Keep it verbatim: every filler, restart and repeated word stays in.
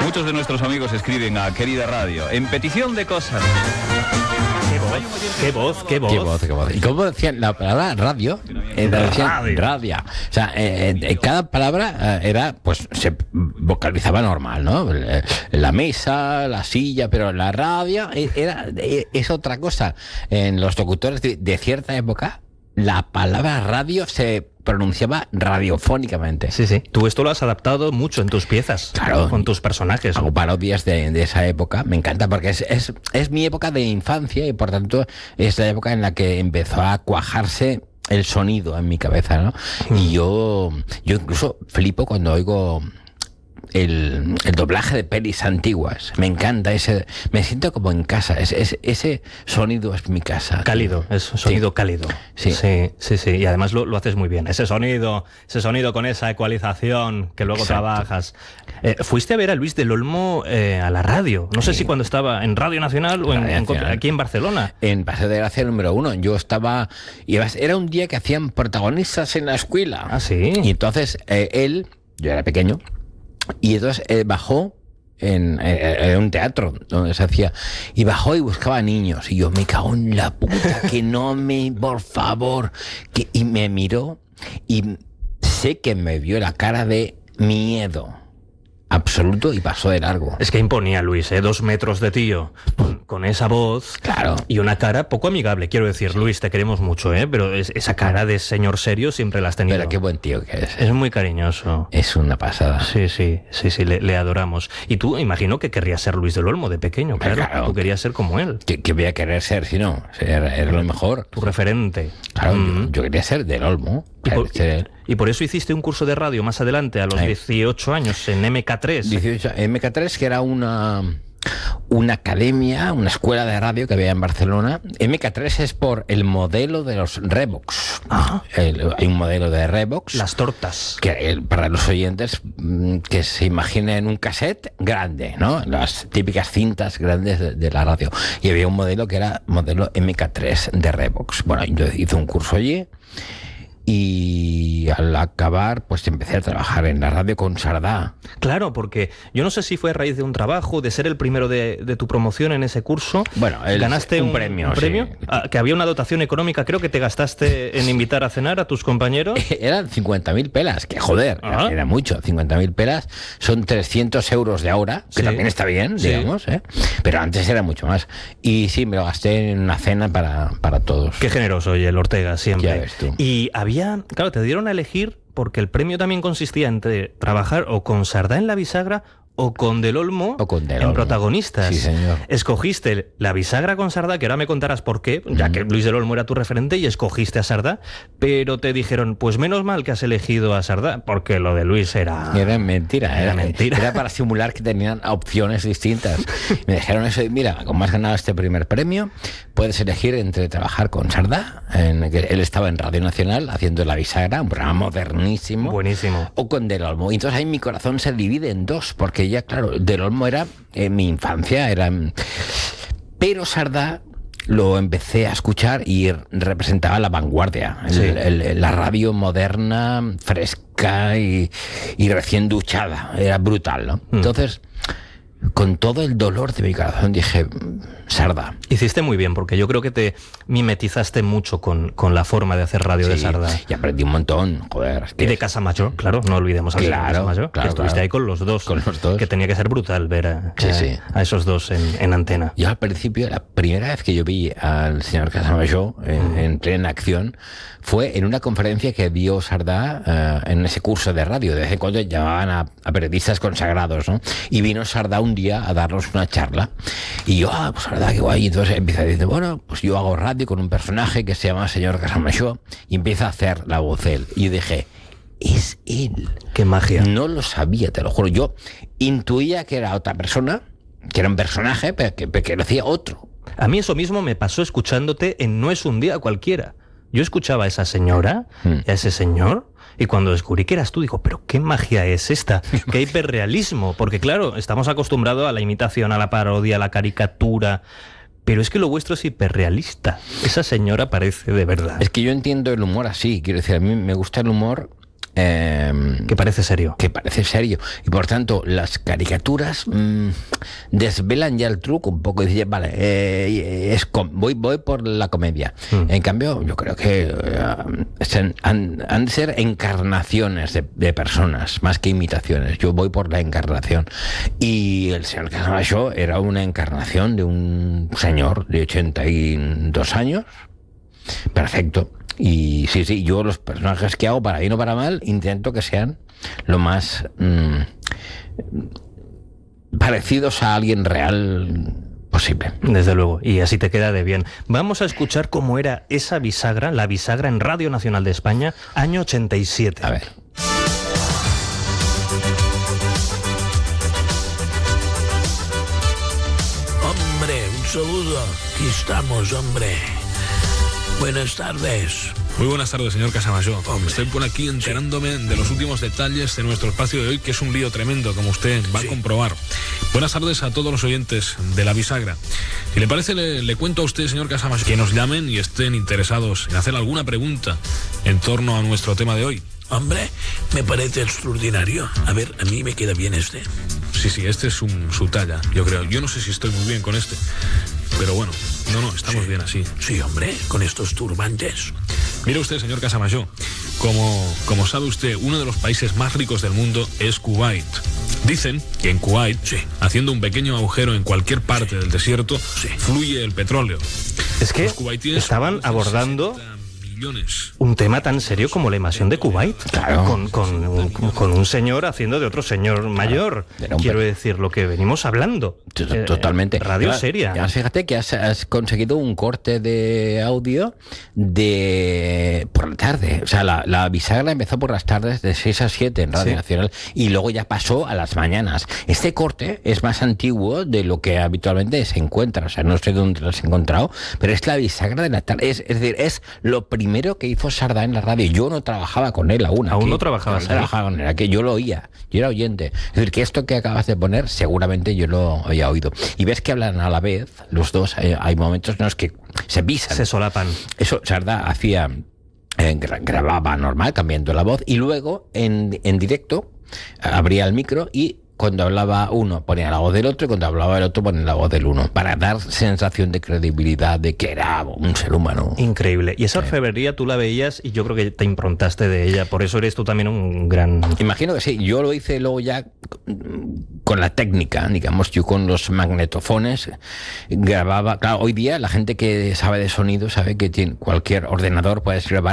Muchos de nuestros amigos escriben a Querida Radio en petición de cosas. Qué voz, qué voz, qué voz. Qué voz. ¿Y cómo decían la palabra radio? Eh, decían radio. O sea, eh, eh, cada palabra eh, era, pues, se vocalizaba normal, ¿no? La mesa, la silla, pero la radio era es otra cosa. En los locutores de, de cierta época, la palabra radio se pronunciaba radiofónicamente. Sí, sí. Tú esto lo has adaptado mucho en tus piezas. Claro. Con tus personajes. Hago parodias de, de esa época. Me encanta porque es, es, es mi época de infancia y por tanto es la época en la que empezó a cuajarse el sonido en mi cabeza, ¿no? Mm. Y yo, yo incluso flipo cuando oigo El, el doblaje de pelis antiguas. Me encanta ese, me siento como en casa. Es, es, ese sonido es mi casa. Cálido, es sonido sí. cálido. Sí, sí, sí, sí. Y además lo, lo haces muy bien. Ese sonido, ese sonido con esa ecualización que luego Exacto. trabajas. Eh, fuiste a ver a Luis del Olmo eh, a la radio. No sé sí. si cuando estaba en Radio Nacional o en, Radio Nacional. en, aquí en Barcelona. En Paseo de Gracia número uno. Yo estaba, y era un día que hacían protagonistas en la escuela. Ah, sí. Y entonces eh, él, yo era pequeño. Y entonces eh, bajó en, eh, en un teatro donde se hacía, y bajó y buscaba niños, y yo me cago en la puta, que no me, por favor, que, y me miró y sé que me vio la cara de miedo absoluto y pasó de largo. Es que imponía Luis, ¿eh? Dos metros de tío, con, con esa voz, claro, y una cara poco amigable. Quiero decir, Luis, te queremos mucho, ¿eh? Pero es, esa cara de señor serio siempre la has tenido. Pero qué buen tío que es. Es muy cariñoso. Es una pasada. Sí, sí, sí, sí, le, le adoramos. Y tú, imagino que querrías ser Luis del Olmo de pequeño, claro. claro tú querías ser como él. ¿Qué, qué voy a querer ser si no? Era, era lo mejor. Tu referente. Claro, mm. yo, yo quería ser del Olmo. Y por, y, y por eso hiciste un curso de radio más adelante, a los eh. dieciocho años, en M K tres. dieciocho, M K tres, que era una, una academia, una escuela de radio que había en Barcelona. M K tres es por el modelo de los Revox. Ah. El, hay un modelo de Revox. Las tortas. Que para los oyentes que se imaginen un cassette grande, ¿no? Las típicas cintas grandes de, de la radio. Y había un modelo que era modelo M K tres de Revox. Bueno, yo hice un curso allí. Y al acabar, pues empecé a trabajar en la radio con Sardá. Claro, porque yo no sé si fue a raíz de un trabajo, de ser el primero de, de tu promoción en ese curso. Bueno, el, ganaste un, un premio. ¿Un premio? Sí. Ah, que había una dotación económica, creo que te gastaste en invitar a cenar a tus compañeros. Eran cincuenta mil pelas, que joder, ah. era mucho. cincuenta mil pelas son trescientos euros de ahora, que sí. también está bien, sí. digamos, ¿eh? Pero antes era mucho más. Y sí, me lo gasté en una cena para, para todos. Qué generoso, oye, el Ortega, siempre. Ya ves tú. Y había Claro, te dieron a elegir porque el premio también consistía entre trabajar o con Sardá en la bisagra o con Del Olmo o con Del en Olmo. protagonistas. Sí, señor. Escogiste la bisagra con Sardá, que ahora me contarás por qué, ya mm. que Luis Del Olmo era tu referente, y escogiste a Sardá, pero te dijeron, pues menos mal que has elegido a Sardá, porque lo de Luis era... Era mentira. Era, era mentira. Era para simular que tenían opciones distintas. Me dijeron eso, y mira, como has ganado este primer premio, puedes elegir entre trabajar con Sardá, en que él estaba en Radio Nacional haciendo La Bisagra, un programa modernísimo. Buenísimo. O con Del Olmo. Y entonces ahí mi corazón se divide en dos, porque ya, claro, Del Olmo era eh, mi infancia, era... Pero Sardá lo empecé a escuchar y representaba la vanguardia, sí. el, el, la radio moderna, fresca y, y recién duchada. Era brutal, ¿no? Mm. Entonces, con todo el dolor de mi corazón dije, Sardá. Hiciste muy bien, porque yo creo que te mimetizaste mucho con, con la forma de hacer radio, sí, de Sardá. Y aprendí un montón, joder. Y de Casamayor, claro, no olvidemos a claro, Casamayor, claro, que estuviste claro. ahí con los dos. Con los dos. Que tenía que ser brutal ver a, sí, a, sí. a esos dos en, en antena. Yo al principio, la primera vez que yo vi al señor Casamayor en, mm. en plena acción fue en una conferencia que dio Sardá uh, en ese curso de radio. De vez en cuando llamaban a, a periodistas consagrados, ¿no? Y vino Sardá un día a darnos una charla. Y yo, ah, pues Sardá, qué guay. Y entonces empieza a decir, bueno, pues yo hago radio con un personaje que se llama señor Casamayor, y empieza a hacer la voz él. Y yo dije, es él. Qué magia. No lo sabía, te lo juro. Yo intuía que era otra persona, que era un personaje, pero que, que lo hacía otro. A mí eso mismo me pasó escuchándote en No es un día cualquiera. Yo escuchaba a esa señora, mm. a ese señor, y cuando descubrí que eras tú, digo, pero qué magia es esta, qué hiperrealismo, porque claro, estamos acostumbrados a la imitación, a la parodia, a la caricatura, pero es que lo vuestro es hiperrealista. Esa señora parece de verdad. Es que yo entiendo el humor así, quiero decir, a mí me gusta el humor Eh, que parece serio. Que parece serio. Y por tanto, las caricaturas mmm, desvelan ya el truco un poco. Y dicen, vale, eh, es com voy, voy por la comedia. Mm. En cambio, yo creo que uh, han, han de ser encarnaciones de, de personas, más que imitaciones. Yo voy por la encarnación. Y el señor Casamayor era una encarnación de un señor de ochenta y dos años. Perfecto. Y sí, sí, yo los personajes que hago, para bien o para mal, intento que sean lo más mmm, parecidos a alguien real posible. Desde luego, y así te queda de bien. Vamos a escuchar cómo era esa bisagra, la bisagra en Radio Nacional de España, año ochenta y siete. A ver. Hombre, un saludo. Aquí estamos, hombre. Buenas tardes. Muy buenas tardes, señor Casamayor. Hombre. Estoy por aquí enterándome de los últimos detalles de nuestro espacio de hoy, que es un lío tremendo, como usted va sí. a comprobar. Buenas tardes a todos los oyentes de La Bisagra. Si le parece, le, le cuento a usted, señor Casamayor, que nos llamen y estén interesados en hacer alguna pregunta en torno a nuestro tema de hoy. Hombre, me parece extraordinario. A ver, a mí me queda bien este. Sí, sí, este es un, su talla, yo creo. Yo no sé si estoy muy bien con este, pero bueno, no, no, estamos sí. bien así. Sí, hombre, con estos turbantes. Mire usted, señor Casamayor, como, como sabe usted, uno de los países más ricos del mundo es Kuwait. Dicen que en Kuwait, sí. haciendo un pequeño agujero en cualquier parte sí. del desierto, sí. fluye el petróleo. Es que estaban abordando un tema tan serio como la invasión de Kuwait, claro. con, con, un, con un señor haciendo de otro señor mayor. Claro. Quiero decir, lo que venimos hablando. Totalmente. Eh, radio ya, seria. Ya, fíjate que has, has conseguido un corte de audio de por la tarde. O sea, la, la bisagra empezó por las tardes de seis a siete en Radio sí. Nacional y luego ya pasó a las mañanas. Este corte es más antiguo de lo que habitualmente se encuentra. O sea, no sé dónde lo has encontrado, pero es la bisagra de la tarde. Es, es decir, es lo primero que hizo Sardá en la radio. Yo no trabajaba con él aún. Aún aquí. no trabajabas. No trabajaba con él, aquí yo lo oía. Yo era oyente. Es decir, que esto que acabas de poner, seguramente yo lo había oído. Y ves que hablan a la vez, los dos. Hay, hay momentos en los que se pisan. Se solapan. Eso Sardá hacía, eh, grababa normal, cambiando la voz, y luego en, en directo abría el micro y cuando hablaba uno ponía la voz del otro y cuando hablaba el otro ponía la voz del uno, para dar sensación de credibilidad de que era un ser humano. Increíble. Y esa orfebrería tú la veías y yo creo que te improntaste de ella, por eso eres tú también un gran... Imagino que sí. Yo lo hice luego ya con la técnica, digamos, yo con los magnetofones grababa. Claro, hoy día la gente que sabe de sonido sabe que tiene, cualquier ordenador puede grabar